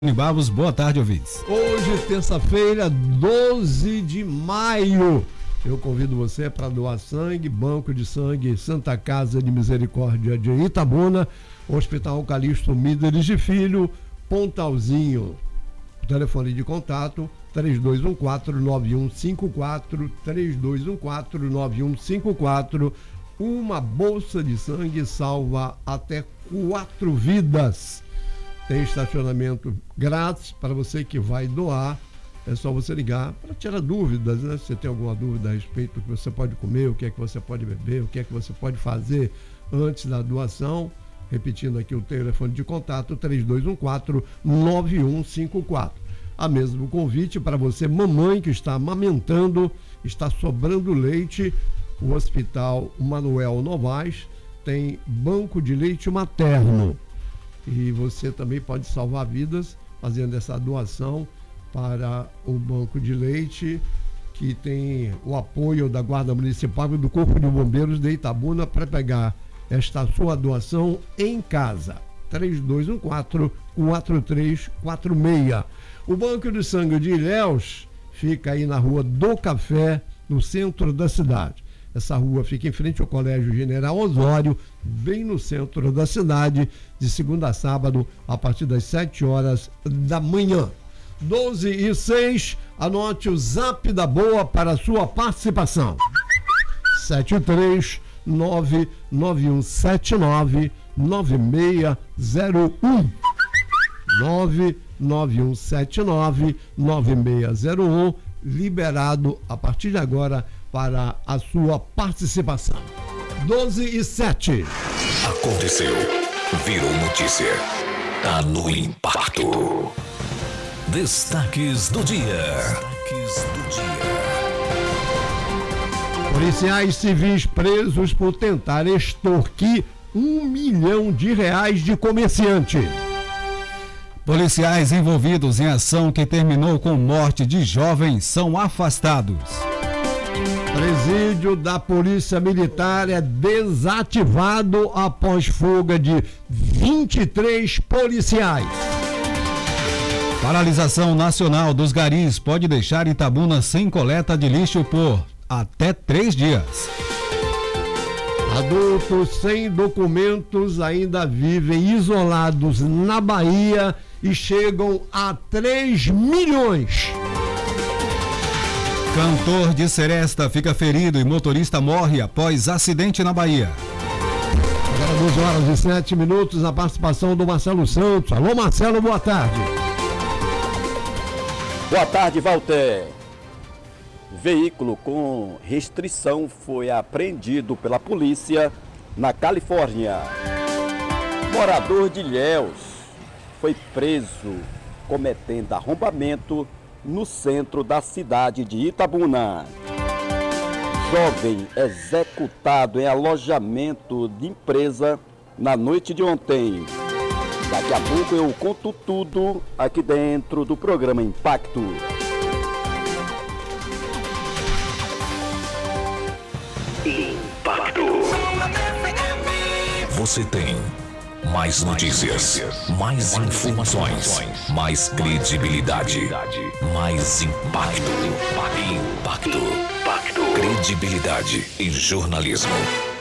Barros, boa tarde, ouvintes. Hoje, terça-feira, 12 de maio, eu convido você para doar sangue, Banco de Sangue Santa Casa de Misericórdia de Itabuna, Hospital Calixto Míderes de Filho, Pontalzinho. O telefone de contato, 3214-9154, 3214-9154. Uma bolsa de sangue salva até 4 vidas. Tem estacionamento grátis para você que vai doar. É só você ligar para tirar dúvidas, né? Se você tem alguma dúvida a respeito do que você pode comer, o que é que você pode beber, o que é que você pode fazer antes da doação. Repetindo aqui o telefone de contato, 3214-9154. A mesmo convite para você, mamãe que está amamentando, está sobrando leite. O Hospital Manuel Novaes tem banco de leite materno. E você também pode salvar vidas fazendo essa doação para o Banco de Leite, que tem o apoio da Guarda Municipal e do Corpo de Bombeiros de Itabuna para pegar esta sua doação em casa. 3214-4346. O Banco de Sangue de Ilhéus fica aí na Rua do Café, no centro da cidade. Essa rua fica em frente ao Colégio General Osório, bem no centro da cidade, de segunda a sábado, a partir das 7 horas da manhã. 12h06, anote o zap da boa para a sua participação. 73991799601. 991799601, liberado a partir de agora para a sua participação. 12h07. Aconteceu. Virou notícia. Tá no impacto. Destaques do dia. Policiais civis presos por tentar extorquir R$1 milhão de comerciante. Policiais envolvidos em ação que terminou com morte de jovens são afastados. Presídio da Polícia Militar é desativado após fuga de 23 policiais. Paralisação nacional dos garis pode deixar Itabuna sem coleta de lixo por até 3 dias. Adultos sem documentos ainda vivem isolados na Bahia e chegam a 3 milhões. Cantor de Seresta fica ferido e motorista morre após acidente na Bahia. Agora 12h07, na participação do Marcelo Santos. Alô, Marcelo, boa tarde. Boa tarde, Walter. Veículo com restrição foi apreendido pela polícia na Califórnia. Morador de Ilhéus foi preso cometendo arrombamento no centro da cidade de Itabuna. Jovem executado em alojamento de empresa na noite de ontem. Daqui a pouco eu conto tudo aqui dentro do programa Impacto. Impacto. Você tem mais notícias, mais informações, mais credibilidade, mais impacto. Impacto. Credibilidade em jornalismo.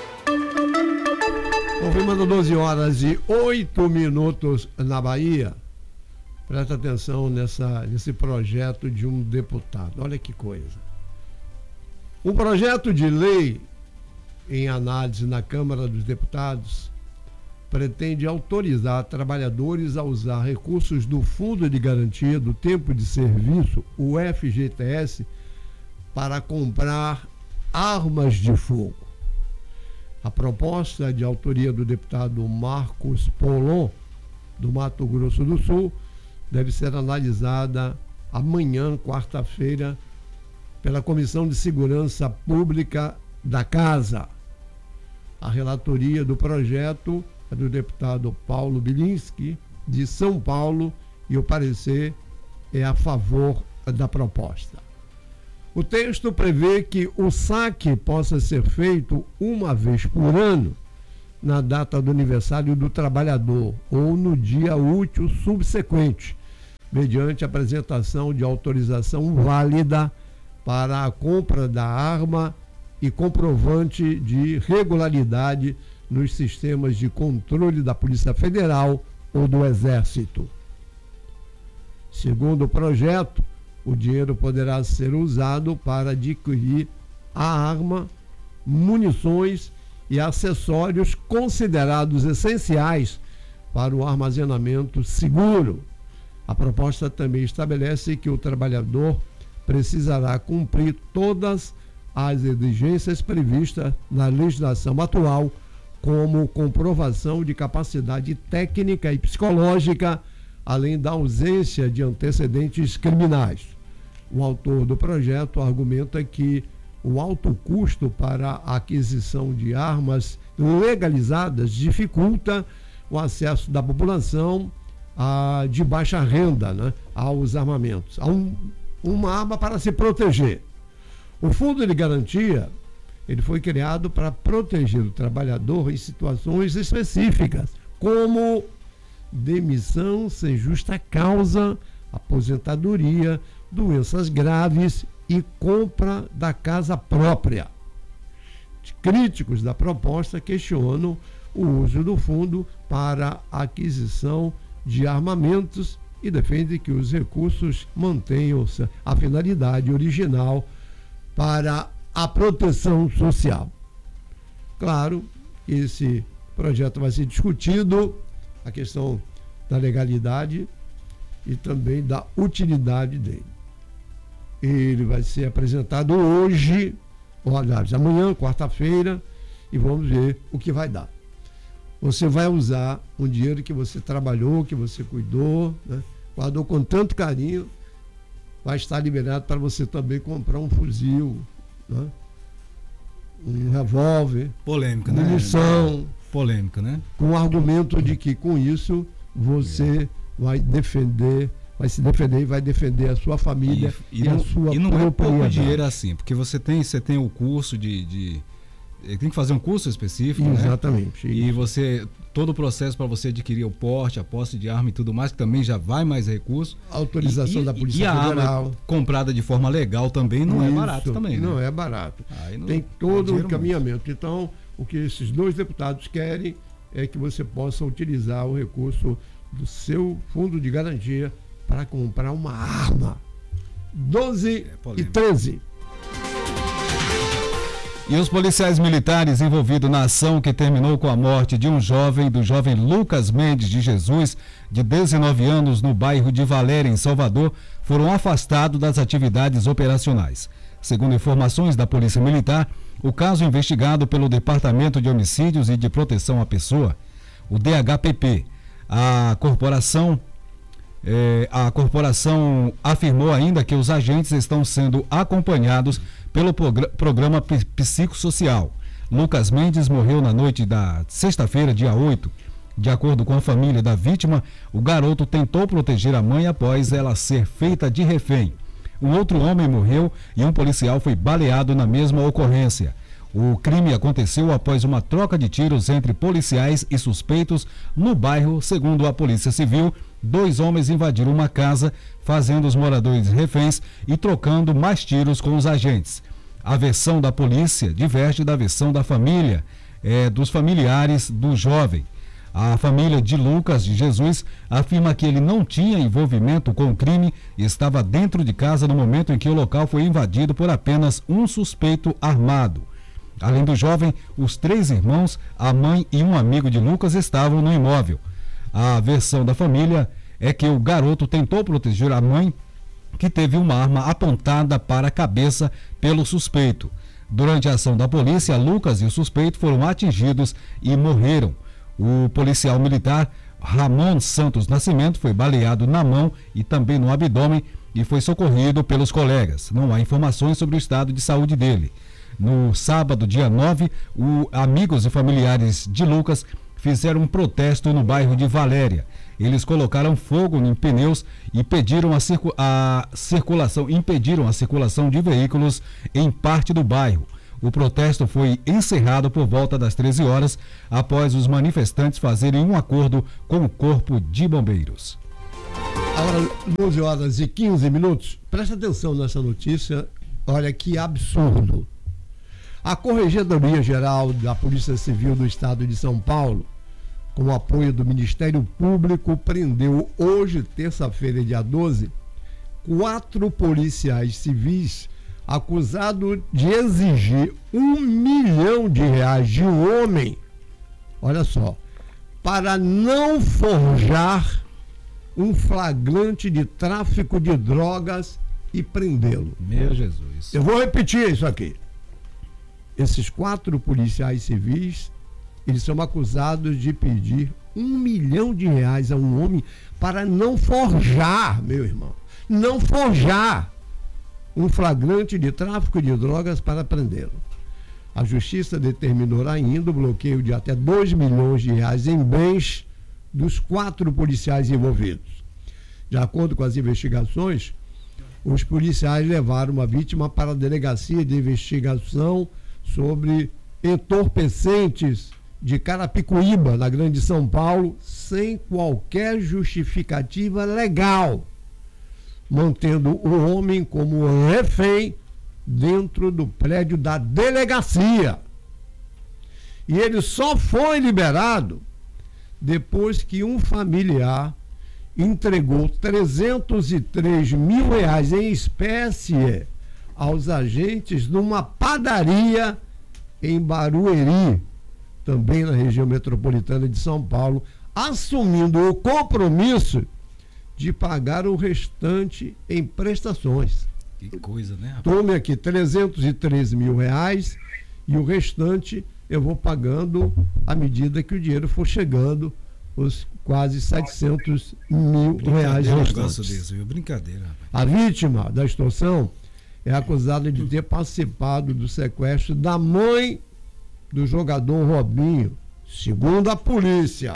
Confirmando 12h08 na Bahia. Presta atenção nesse projeto de um deputado. Olha que coisa. Um projeto de lei em análise na Câmara dos Deputados pretende autorizar trabalhadores a usar recursos do Fundo de Garantia do Tempo de Serviço, o FGTS, para comprar armas de fogo. A proposta de autoria do deputado Marcos Polon, do Mato Grosso do Sul, deve ser analisada amanhã, quarta-feira, pela Comissão de Segurança Pública da Casa. A relatoria do projeto é do deputado Paulo Bilinski, de São Paulo, e o parecer é a favor da proposta. O texto prevê que o saque possa ser feito uma vez por ano, na data do aniversário do trabalhador ou no dia útil subsequente, mediante apresentação de autorização válida para a compra da arma e comprovante de regularidade nos sistemas de controle da Polícia Federal ou do Exército. Segundo o projeto, o dinheiro poderá ser usado para adquirir a arma, munições e acessórios considerados essenciais para o armazenamento seguro. A proposta também estabelece que o trabalhador precisará cumprir todas as exigências previstas na legislação atual, como comprovação de capacidade técnica e psicológica, além da ausência de antecedentes criminais. O autor do projeto argumenta que o alto custo para a aquisição de armas legalizadas dificulta o acesso da população de baixa renda, né, aos armamentos, uma arma para se proteger. O Fundo de Garantia, ele foi criado para proteger o trabalhador em situações específicas, como demissão sem justa causa, aposentadoria, doenças graves e compra da casa própria. Críticos da proposta questionam o uso do fundo para a aquisição de armamentos e defendem que os recursos mantenham a finalidade original para a proteção social. Claro que esse projeto vai ser discutido, a questão da legalidade e também da utilidade dele. Ele vai ser apresentado hoje, ou aliás, amanhã, quarta-feira, e vamos ver o que vai dar. Você vai usar um dinheiro que você trabalhou, que você cuidou, né? Guardou com tanto carinho, vai estar liberado para você também comprar um fuzil, né? Um revólver, polêmica, munição, polêmica, né? Com o argumento de que com isso você vai defender, vai se defender e vai defender a sua família e a sua e não é pouco dinheiro assim, porque você tem o curso tem que fazer um curso específico, exatamente, né? E todo o processo para você adquirir o porte, a posse de arma e tudo mais, que também já vai mais recurso. Autorização da Polícia Federal. E a arma comprada de forma legal também não é barato também, né? Não é barato. Tem todo o encaminhamento. Muito. Então, o que esses dois deputados querem é que você possa utilizar o recurso do seu fundo de garantia para comprar uma arma. 12h13. E os policiais militares envolvidos na ação que terminou com a morte de do jovem Lucas Mendes de Jesus, de 19 anos, no bairro de Valéria, em Salvador, foram afastados das atividades operacionais. Segundo informações da Polícia Militar, o caso investigado pelo Departamento de Homicídios e de Proteção à Pessoa, o DHPP, a corporação afirmou ainda que os agentes estão sendo acompanhados pelo programa psicossocial. Lucas Mendes morreu na noite da sexta-feira, dia 8. De acordo com a família da vítima, o garoto tentou proteger a mãe após ela ser feita de refém. Um outro homem morreu e um policial foi baleado na mesma ocorrência. O crime aconteceu após uma troca de tiros entre policiais e suspeitos no bairro. Segundo a Polícia Civil, 2 homens invadiram uma casa, fazendo os moradores reféns e trocando mais tiros com os agentes. A versão da polícia diverge da versão da família, dos familiares do jovem. A família de Lucas de Jesus afirma que ele não tinha envolvimento com o crime e estava dentro de casa no momento em que o local foi invadido por apenas um suspeito armado. Além do jovem, os 3 irmãos, a mãe e um amigo de Lucas estavam no imóvel. A versão da família é que o garoto tentou proteger a mãe, que teve uma arma apontada para a cabeça pelo suspeito. Durante a ação da polícia, Lucas e o suspeito foram atingidos e morreram. O policial militar Ramon Santos Nascimento foi baleado na mão e também no abdômen e foi socorrido pelos colegas. Não há informações sobre o estado de saúde dele. No sábado, dia 9, amigos e familiares de Lucas fizeram um protesto no bairro de Valéria. Eles colocaram fogo em pneus e impediram a circulação de veículos em parte do bairro. O protesto foi encerrado por volta das 13 horas, após os manifestantes fazerem um acordo com o Corpo de Bombeiros. Agora, 12 horas e 15 minutos. Presta atenção nessa notícia. Olha que absurdo. A Corregedoria Geral da Polícia Civil do Estado de São Paulo, com o apoio do Ministério Público, prendeu hoje, terça-feira, dia 12, 4 policiais civis acusados de exigir R$1 milhão de um homem, olha só, para não forjar um flagrante de tráfico de drogas e prendê-lo. Meu Jesus. Eu vou repetir isso aqui. Esses 4 policiais civis, eles são acusados de pedir R$1 milhão a um homem para não forjar, meu irmão, não forjar um flagrante de tráfico de drogas para prendê-lo. A Justiça determinou ainda o bloqueio de até R$2 milhões em bens dos 4 policiais envolvidos. De acordo com as investigações, os policiais levaram uma vítima para a Delegacia de Investigação sobre Entorpecentes de Carapicuíba, na Grande São Paulo, sem qualquer justificativa legal, mantendo o homem como refém dentro do prédio da delegacia. E ele só foi liberado depois que um familiar entregou R$303 mil em espécie aos agentes numa padaria em Barueri, também na região metropolitana de São Paulo, assumindo o compromisso de pagar o restante em prestações. Que coisa, né, rapaz? Tome aqui R$313 mil e o restante eu vou pagando à medida que o dinheiro for chegando, os quase R$700 mil restantes. Desse, viu? Brincadeira, rapaz. A vítima da extorsão é acusada de ter participado do sequestro da mãe do jogador Robinho, segundo a polícia.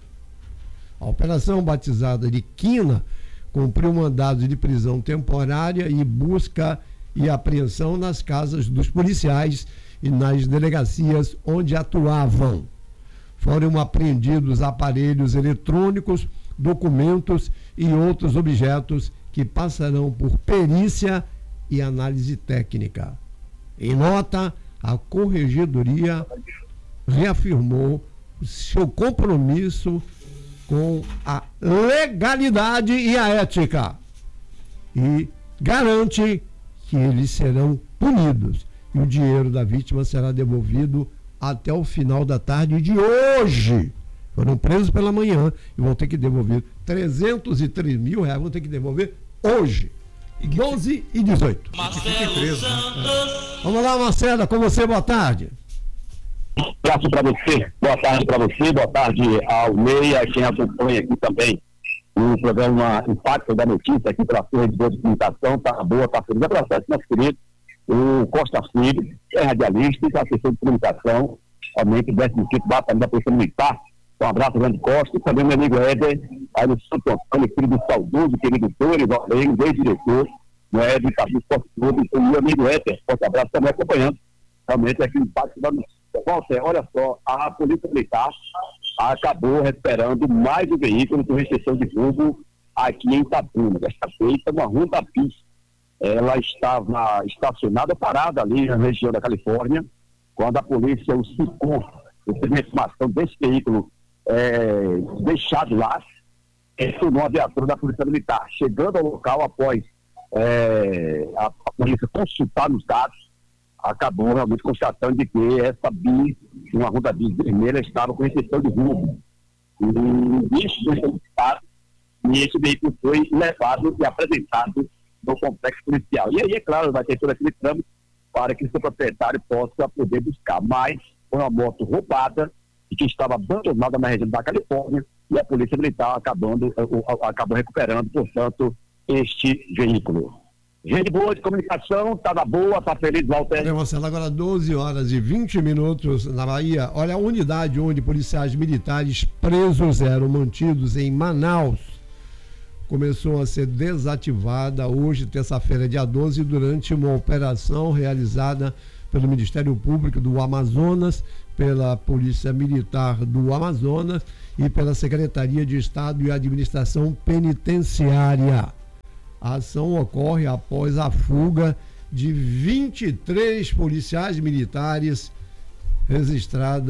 A operação, batizada de Quina, cumpriu mandado de prisão temporária e busca e apreensão nas casas dos policiais e nas delegacias onde atuavam. Foram apreendidos aparelhos eletrônicos, documentos e outros objetos que passarão por perícia e análise técnica. Em nota, a Corregedoria reafirmou o seu compromisso com a legalidade e a ética e garante que eles serão punidos e o dinheiro da vítima será devolvido até o final da tarde de hoje. Foram presos pela manhã e vão ter que devolver R$303 mil, vão ter que devolver hoje. 12 e 18. Vamos lá, Marcela, com você, boa tarde. Abraço para você, boa tarde para você, boa tarde ao Meia, quem acompanha aqui também o programa Impacto da Notícia aqui pela sua rede de comunicação, tá boa, tá feliz. Abraço, nosso querido, o Costa Filho, que é radialista e assessor de comunicação, somente 15º Batalhão da Polícia Militar. Um abraço, grande Costa, e também meu amigo Éder, aí no Santo Antônio, filho do saudoso, querido Tony, ex-diretor, né, de Cabo Esporte Clube, e meu amigo Éder, forte abraço, também acompanhando, realmente aqui no Impacto da Notícia. Walter, olha só, a Polícia Militar acabou recuperando mais um veículo com restrição de vulgo aqui em Itabuna. Desta feita, uma Honda Bis. Ela estava estacionada, parada ali na região da Califórnia, quando a polícia, o SICOM, teve a informação desse veículo deixado lá, tornou a viatura da Polícia Militar. Chegando ao local após a polícia consultar os dados, acabou realmente constatando de que essa bis, uma Honda Bis vermelha, estava com restrição de vulgo. E esse veículo foi levado e apresentado no complexo policial. E aí, é claro, vai ter todo aquele trâmite para que o seu proprietário possa poder buscar. Mas foi uma moto roubada e que estava abandonada na região da Califórnia e a Polícia Militar acabou recuperando, portanto, este veículo. Gente boa de comunicação, tá na boa, tá feliz, Walter. Marcelo, agora 12 horas e 20 minutos na Bahia. Olha, a unidade onde policiais militares presos eram mantidos em Manaus começou a ser desativada hoje, terça-feira, dia 12, durante uma operação realizada pelo Ministério Público do Amazonas pela Polícia Militar do Amazonas e pela Secretaria de Estado e Administração Penitenciária. A ação ocorre após a fuga de 23 policiais militares registrada